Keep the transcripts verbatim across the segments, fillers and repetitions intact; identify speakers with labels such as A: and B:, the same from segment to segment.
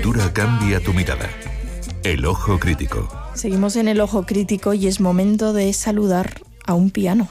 A: cultura cambia tu mirada. El ojo crítico.
B: Seguimos en el ojo crítico y es momento de saludar a un piano.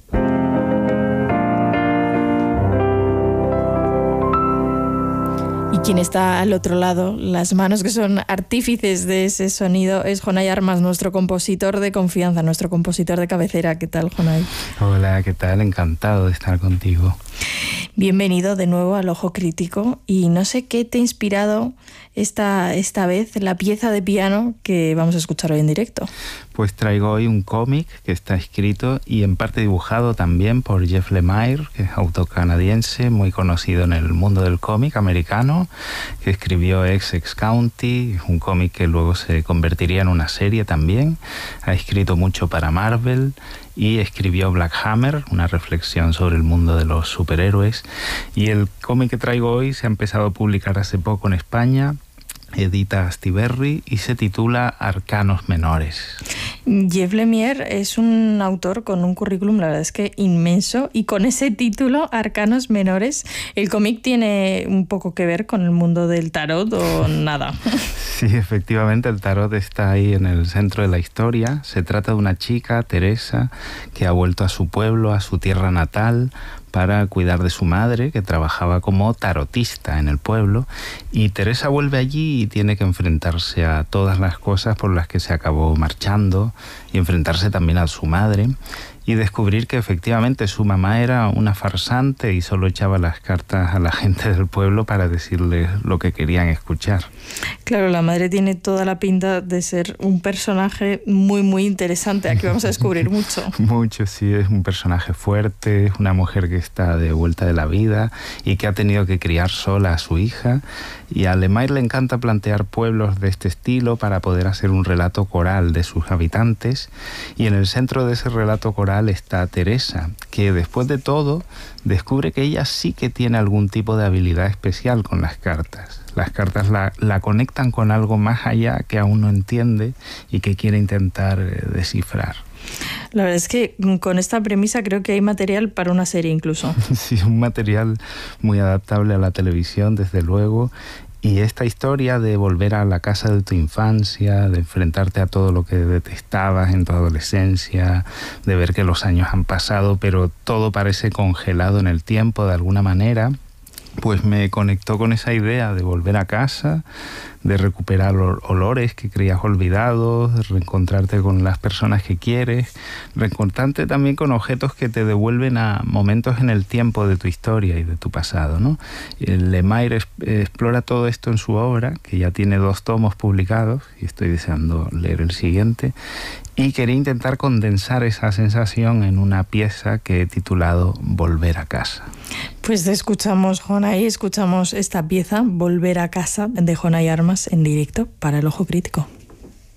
B: Y quien está al otro lado, las manos que son artífices de ese sonido, es Jonay Armas, nuestro compositor de confianza, nuestro compositor de cabecera. ¿Qué tal, Jonay?
C: Hola, ¿qué tal? Encantado de estar contigo.
B: Bienvenido de nuevo al Ojo Crítico. Y no sé qué te ha inspirado esta, esta vez la pieza de piano que vamos a escuchar hoy en directo.
C: Pues traigo hoy un cómic que está escrito y en parte dibujado también por Jeff Lemire, que es autor canadiense, muy conocido en el mundo del cómic americano, que escribió Essex County, un cómic que luego se convertiría en una serie también. Ha escrito mucho para Marvel y escribió Black Hammer, una reflexión sobre el mundo de los superhéroes. Y el cómic que traigo hoy se ha empezado a publicar hace poco en España, edita Astiberri y se titula Arcanos Menores.
B: Jeff Lemire es un autor con un currículum, la verdad es que inmenso, y con ese título, Arcanos Menores, ¿el cómic tiene un poco que ver con el mundo del tarot o nada?
C: Sí, efectivamente, el tarot está ahí en el centro de la historia. Se trata de una chica, Teresa, que ha vuelto a su pueblo, a su tierra natal, para cuidar de su madre, que trabajaba como tarotista en el pueblo, y Teresa vuelve allí y tiene que enfrentarse a todas las cosas por las que se acabó marchando, y enfrentarse también a su madre, y descubrir que efectivamente su mamá era una farsante y solo echaba las cartas a la gente del pueblo para decirles lo que querían escuchar.
B: Claro, la madre tiene toda la pinta de ser un personaje muy, muy interesante. Aquí vamos a descubrir mucho.
C: Mucho, sí, es un personaje fuerte, es una mujer que está de vuelta de la vida y que ha tenido que criar sola a su hija. Y a Lemire le encanta plantear pueblos de este estilo para poder hacer un relato coral de sus habitantes. Y en el centro de ese relato coral está Teresa, que después de todo descubre que ella sí que tiene algún tipo de habilidad especial con las cartas. Las cartas la, la conectan con algo más allá que aún no entiende y que quiere intentar eh, descifrar.
B: La verdad es que con esta premisa creo que hay material para una serie incluso.
C: Sí, un material muy adaptable a la televisión, desde luego. Y esta historia de volver a la casa de tu infancia, de enfrentarte a todo lo que detestabas en tu adolescencia, de ver que los años han pasado, pero todo parece congelado en el tiempo de alguna manera, pues me conectó con esa idea de volver a casa, de recuperar olores que creías olvidados, de reencontrarte con las personas que quieres, reencontrarte también con objetos que te devuelven a momentos en el tiempo de tu historia y de tu pasado, ¿no? Lemire explora todo esto en su obra, que ya tiene dos tomos publicados, y estoy deseando leer el siguiente, y quería intentar condensar esa sensación en una pieza que he titulado Volver a casa.
B: Pues escuchamos, Jonay, escuchamos esta pieza, Volver a casa, de Jonay Armas, en directo para el Ojo Crítico.